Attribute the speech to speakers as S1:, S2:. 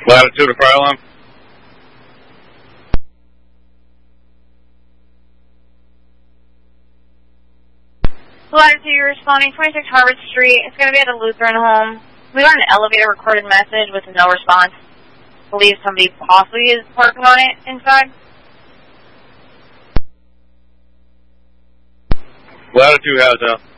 S1: Latitude of fire alarm.
S2: Latitude, you're responding 26 Harvard Street. It's going to be at a Lutheran home. We got an elevator recorded message with no response. Believe somebody possibly is parking on it inside.
S1: Latitude has